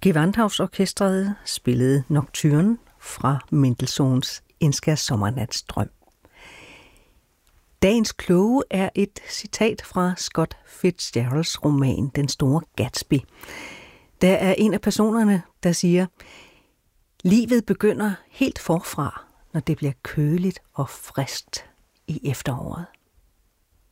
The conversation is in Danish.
Gewandhausorkestret spillede Nocturne fra Mendelssohns En skærsommernatsdrøm. Dagens kloge er et citat fra Scott Fitzgeralds roman Den store Gatsby. Der er en af personerne, der siger: livet begynder helt forfra, når det bliver køligt og friskt i efteråret.